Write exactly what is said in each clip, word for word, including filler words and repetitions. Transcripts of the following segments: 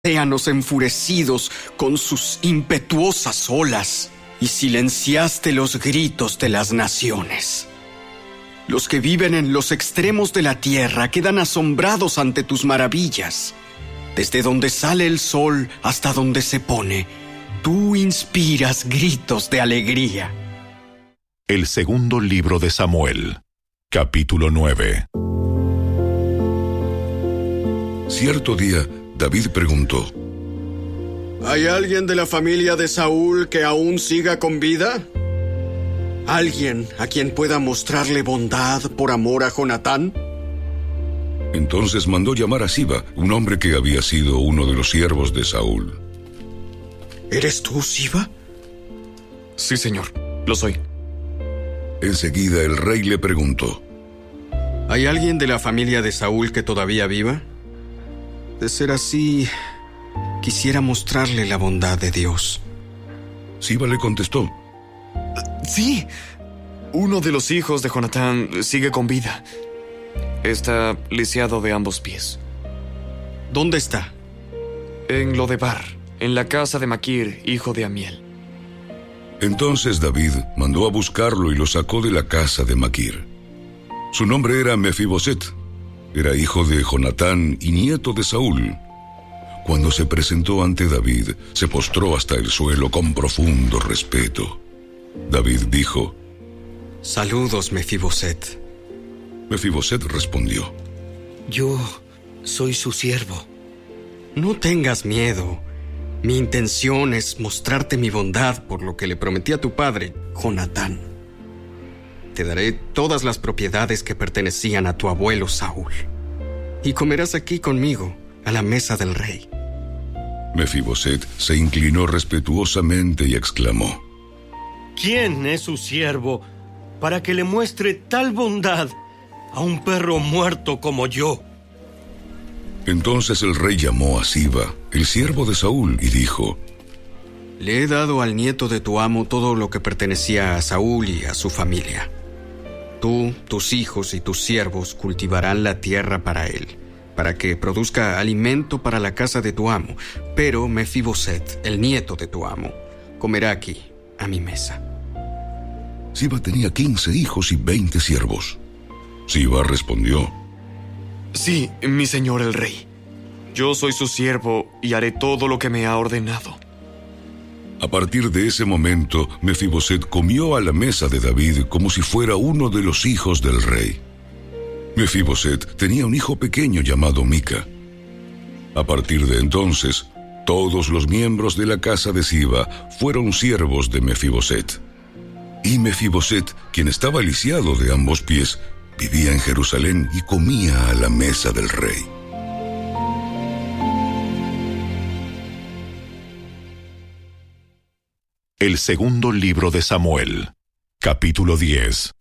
océanos enfurecidos con sus impetuosas olas, y silenciaste los gritos de las naciones. Los que viven en los extremos de la tierra quedan asombrados ante tus maravillas. Desde donde sale el sol hasta donde se pone, tú inspiras gritos de alegría. El segundo libro de Samuel, capítulo nueve. Cierto día, David preguntó: ¿Hay alguien de la familia de Saúl que aún siga con vida? ¿Alguien a quien pueda mostrarle bondad por amor a Jonatán? Entonces mandó llamar a Siba, un hombre que había sido uno de los siervos de Saúl. ¿Eres tú, Siba? Sí, señor, lo soy. Enseguida el rey le preguntó: ¿Hay alguien de la familia de Saúl que todavía viva? De ser así, quisiera mostrarle la bondad de Dios. Siba le contestó: Sí, uno de los hijos de Jonatán sigue con vida. Está lisiado de ambos pies. ¿Dónde está? En Lodebar, en la casa de Maquir, hijo de Amiel. Entonces David mandó a buscarlo y lo sacó de la casa de Maquir. Su nombre era Mefiboset. Era hijo de Jonatán y nieto de Saúl. Cuando se presentó ante David, se postró hasta el suelo con profundo respeto. David dijo: Saludos, Mefiboset. Mefiboset respondió: Yo soy su siervo. No tengas miedo. Mi intención es mostrarte mi bondad por lo que le prometí a tu padre, Jonatán. Te daré todas las propiedades que pertenecían a tu abuelo Saúl, y comerás aquí conmigo, a la mesa del rey. Mefiboset se inclinó respetuosamente y exclamó: ¿Quién es su siervo para que le muestre tal bondad a un perro muerto como yo? Entonces el rey llamó a Siba, el siervo de Saúl, y dijo: Le he dado al nieto de tu amo todo lo que pertenecía a Saúl y a su familia. Tú, tus hijos y tus siervos cultivarán la tierra para él, para que produzca alimento para la casa de tu amo. Pero Mefiboset, el nieto de tu amo, comerá aquí, a mi mesa. Siba tenía quince hijos y veinte siervos. Siba respondió: Sí, mi señor el rey. Yo soy su siervo y haré todo lo que me ha ordenado. A partir de ese momento, Mefiboset comió a la mesa de David como si fuera uno de los hijos del rey. Mefiboset tenía un hijo pequeño llamado Mica. A partir de entonces, todos los miembros de la casa de Siba fueron siervos de Mefiboset. Y Mefiboset, quien estaba lisiado de ambos pies, vivía en Jerusalén y comía a la mesa del rey. El segundo libro de Samuel, capítulo diez.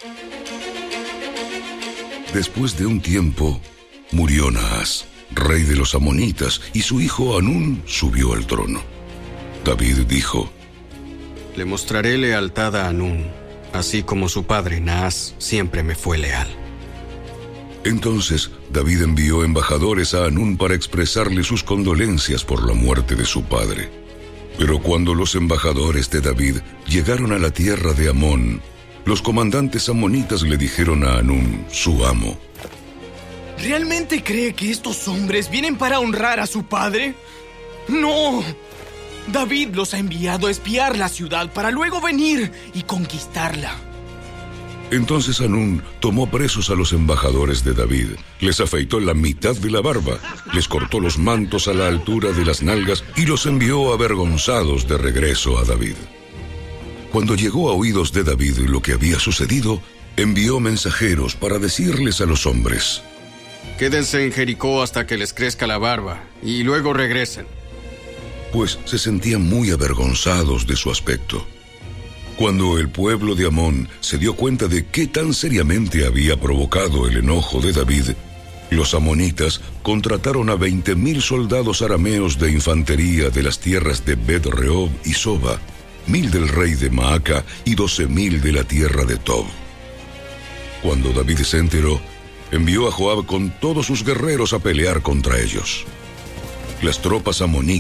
Después de un tiempo, murió Naas, rey de los amonitas, y su hijo Hanún subió al trono. David dijo: Le mostraré lealtad a Hanún, así como su padre Naas siempre me fue leal. Entonces David envió embajadores a Hanún para expresarle sus condolencias por la muerte de su padre. Pero cuando los embajadores de David llegaron a la tierra de Amón, los comandantes amonitas le dijeron a Hanún, su amo: ¿Realmente cree que estos hombres vienen para honrar a su padre? ¡No! David los ha enviado a espiar la ciudad para luego venir y conquistarla. Entonces Hanún tomó presos a los embajadores de David, les afeitó la mitad de la barba, les cortó los mantos a la altura de las nalgas y los envió avergonzados de regreso a David. Cuando llegó a oídos de David lo que había sucedido, envió mensajeros para decirles a los hombres: Quédense en Jericó hasta que les crezca la barba, y luego regresen. Pues se sentían muy avergonzados de su aspecto. Cuando el pueblo de Amón se dio cuenta de qué tan seriamente había provocado el enojo de David, los amonitas contrataron a veinte mil soldados arameos de infantería de las tierras de Bet-Rehob y Soba, mil del rey de Maaca y doce mil de la tierra de Tob. Cuando David se enteró, envió a Joab con todos sus guerreros a pelear contra ellos. Las tropas amoníacas